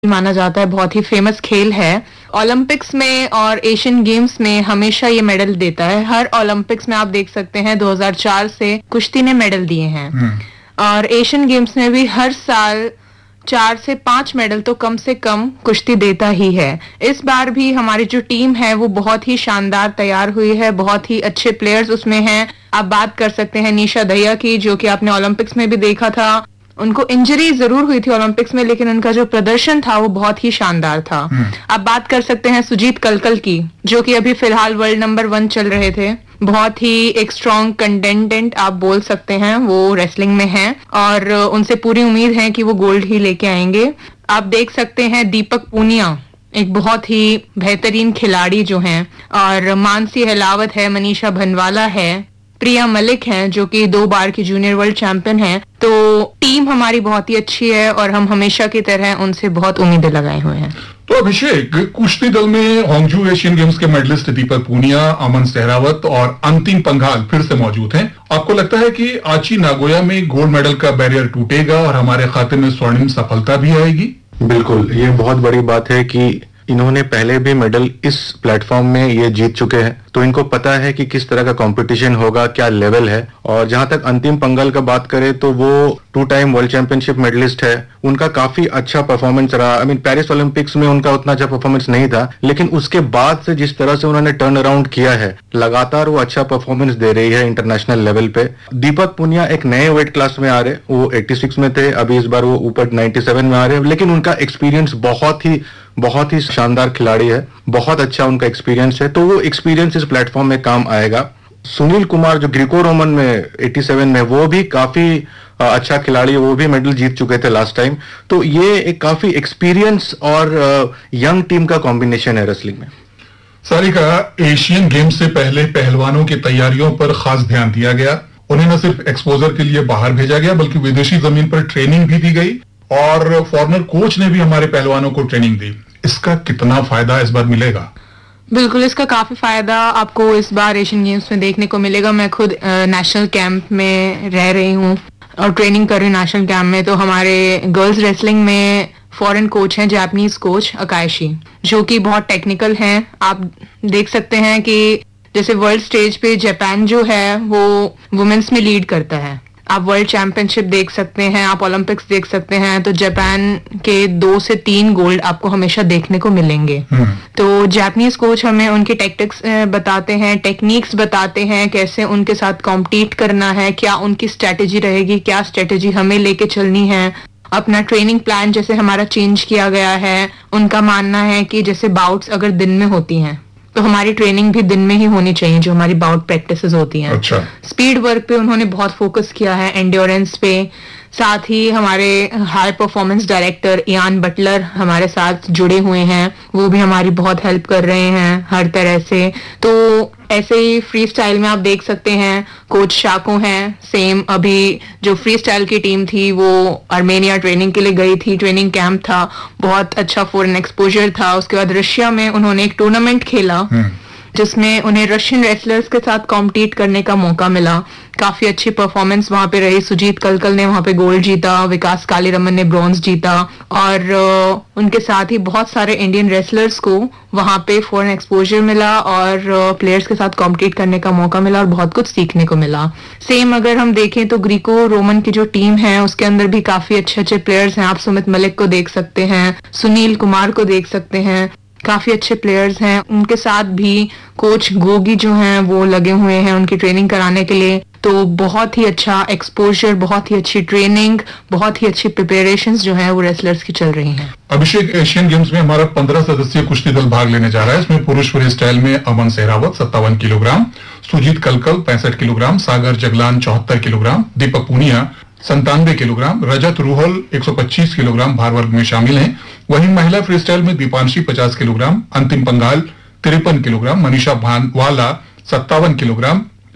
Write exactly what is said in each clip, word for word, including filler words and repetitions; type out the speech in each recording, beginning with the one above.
माना जाता है, बहुत ही फेमस खेल है। ओलंपिक्स में और एशियन गेम्स में हमेशा ये मेडल देता है। हर ओलंपिक्स में आप देख सकते हैं दो हज़ार चार से कुश्ती ने मेडल दिए हैं और एशियन गेम्स में भी हर साल चार से पांच मेडल तो कम से कम कुश्ती देता ही है। इस बार भी हमारी जो टीम है वो बहुत ही शानदार तैयार हुई है, बहुत ही अच्छे प्लेयर्स उसमें हैं। आप बात कर सकते हैं निशा दहिया की, जो कि आपने ओलंपिक्स में भी देखा था। उनको इंजरी जरूर हुई थी ओलंपिक्स में, लेकिन उनका जो प्रदर्शन था वो बहुत ही शानदार था। आप बात कर सकते हैं सुजीत कलकल की, जो कि अभी फिलहाल वर्ल्ड नंबर वन चल रहे थे। बहुत ही एक स्ट्रॉन्ग कंटेंडेंट आप बोल सकते हैं, वो रेसलिंग में हैं और उनसे पूरी उम्मीद है कि वो गोल्ड ही लेके आएंगे। आप देख सकते हैं दीपक पूनिया एक बहुत ही बेहतरीन खिलाड़ी जो हैं, और मानसी हिलावत है, मनीषा भनवाला है, प्रिया मलिक हैं जो कि दो बार की जूनियर वर्ल्ड चैंपियन हैं। तो टीम हमारी बहुत ही अच्छी है और हम हमेशा की तरह उनसे बहुत उम्मीदें लगाए हुए हैं। तो अभिषेक, कुश्ती दल में होंगजू एशियन गेम्स के मेडलिस्ट दीपक पूनिया, अमन सहरावत और अंतिम पंघाल फिर से मौजूद हैं। आपको लगता है कि आची नागोया में गोल्ड मेडल का बैरियर टूटेगा और हमारे खाते में स्वर्णिम सफलता भी आएगी? बिल्कुल, ये बहुत बड़ी बात है कि इन्होंने पहले भी मेडल इस प्लेटफॉर्म में ये जीत चुके हैं, तो इनको पता है कि किस तरह का कंपटीशन होगा, क्या लेवल है। और जहां तक अंतिम पंघाल का बात करें तो वो to time world championship medallist है। उनका काफी अच्छा परफॉर्मेंस रहा। आई मीन पेरिस ओलंपिक्स में उनका उतना अच्छा परफॉर्मेंस नहीं था, लेकिन उसके बाद से जिस तरह से उन्होंने टर्न अराउंड किया है, लगातार वो अच्छा परफॉर्मेंस दे रही है इंटरनेशनल लेवल पे। दीपक पूनिया एक नए वेट क्लास में आ रहे, वो छियासी में थे, अभी इस बार वो ऊपर सत्तानवे में आ रहे हैं, लेकिन उनका एक्सपीरियंस बहुत ही बहुत ही शानदार खिलाड़ी है, बहुत अच्छा उनका एक्सपीरियंस है, तो वो एक्सपीरियंस इस प्लेटफॉर्म में काम आएगा। सुनील कुमार जो ग्रीको रोमन में सत्तासी में, वो भी काफी अच्छा खिलाड़ी है, वो भी मेडल जीत चुके थे लास्ट टाइम। तो ये एक काफी एक्सपीरियंस और यंग टीम का कॉम्बिनेशन है रेसलिंग में। सारिका, एशियन गेम्स से पहले पहलवानों की तैयारियों पर खास ध्यान दिया गया। उन्हें न सिर्फ एक्सपोजर के लिए बाहर भेजा गया, बल्कि विदेशी जमीन पर ट्रेनिंग भी दी गई और फॉरेनर कोच ने भी हमारे पहलवानों को ट्रेनिंग दी। इसका कितना फायदा इस बार मिलेगा? बिल्कुल, इसका काफी फायदा आपको इस बार एशियन गेम्स में देखने को मिलेगा। मैं खुद नेशनल कैंप में रह रही हूँ और ट्रेनिंग कर रही हूँ नेशनल कैंप में। तो हमारे गर्ल्स रेसलिंग में फॉरेन कोच हैं, जापानीज कोच अकायशी, जो कि बहुत टेक्निकल हैं। आप देख सकते हैं कि जैसे वर्ल्ड स्टेज पे जापान जो है वो वुमेन्स में लीड करता है। आप वर्ल्ड चैंपियनशिप देख सकते हैं, आप ओलंपिक्स देख सकते हैं, तो जापान के दो से तीन गोल्ड आपको हमेशा देखने को मिलेंगे। तो जापानीज कोच हमें उनकी टैक्टिक्स बताते हैं, टेक्निक्स बताते हैं, कैसे उनके साथ कॉम्पीट करना है, क्या उनकी स्ट्रेटेजी रहेगी, क्या स्ट्रेटेजी हमें लेके चलनी है। अपना ट्रेनिंग प्लान जैसे हमारा चेंज किया गया है। उनका मानना है कि जैसे बाउट्स अगर दिन में होती हैं तो हमारी ट्रेनिंग भी दिन में ही होनी चाहिए, जो हमारी बाउट प्रैक्टिसेस होती हैं। अच्छा। स्पीड वर्क पे उन्होंने बहुत फोकस किया है, एंड्योरेंस पे। साथ ही हमारे high performance director Ian Buttler हमारे साथ जुड़े हुए हैं, वो भी हमारी बहुत हेल्प कर रहे हैं हर तरह से। तो ऐसे ही फ्री स्टाइल में आप देख सकते हैं कोच शाको हैं, सेम अभी जो फ्री स्टाइल की टीम थी वो आर्मेनिया ट्रेनिंग के लिए गई थी, ट्रेनिंग कैंप था, बहुत अच्छा फॉरेन एक्सपोजर था। उसके बाद रशिया में उन्होंने एक टूर्नामेंट खेला जिसमें उन्हें रशियन रेसलर्स के साथ कॉम्पीट करने का मौका मिला। काफी अच्छी परफॉर्मेंस वहां पे रही। सुजीत कलकल ने वहां पे गोल्ड जीता, विकास कालीरमन ने ब्रॉन्ज जीता और उनके साथ ही बहुत सारे इंडियन रेसलर्स को वहां पे फॉरेन एक्सपोजर मिला और प्लेयर्स के साथ कॉम्पीट करने का मौका मिला और बहुत कुछ सीखने को मिला। सेम अगर हम देखें तो ग्रीको रोमन की जो टीम है उसके अंदर भी काफी अच्छे अच्छे प्लेयर्स हैं। आप सुमित मलिक को देख सकते हैं, सुनील कुमार को देख सकते हैं, काफी अच्छे प्लेयर्स हैं। उनके साथ भी कोच गोगी जो हैं वो लगे हुए हैं उनकी ट्रेनिंग कराने के लिए। तो बहुत ही अच्छा एक्सपोजर, बहुत ही अच्छी ट्रेनिंग, बहुत ही अच्छी प्रिपरेशंस जो हैं वो रेसलर्स की चल रही हैं। अभिषेक, एशियन गेम्स में हमारा पंद्रह सदस्यीय कुश्ती दल भाग लेने जा रहा है। इसमें पुरुष फ्री स्टाइल में अमन सहरावत सत्तावन किलोग्राम, सुजीत कलकल पैंसठ किलोग्राम, सागर जगलान चौहत्तर किलोग्राम, दीपक पूनिया संतानवे किलोग्राम, रजत रूहल एक सौ पच्चीस किलोग्राम भार वर्ग में शामिल हैं। वहीं महिला फ्री स्टाइल में दीपांशी पचास किलोग्राम, अंतिम पंघाल तिरपन किलोग्राम, मनीषा भानवाला सत्तावन किलोग्राम,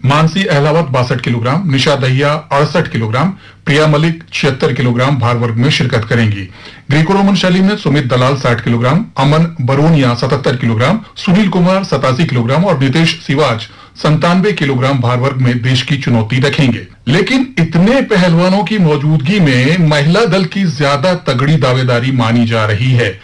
मानसी अहलावत बासठ किलोग्राम, निशा दहिया अड़सठ किलोग्राम, प्रिया मलिक छिहत्तर किलोग्राम भार वर्ग में शिरकत करेंगी। ग्रीको रोमन शैली में सुमित दलाल साठ किलोग्राम, अमन बरोनिया सतहत्तर किलोग्राम, सुनील कुमार सतासी किलोग्राम और नितेश सिवाज संतानवे किलोग्राम भार वर्ग में देश की चुनौती रखेंगे। लेकिन इतने पहलवानों की मौजूदगी में महिला दल की ज्यादा तगड़ी दावेदारी मानी जा रही है।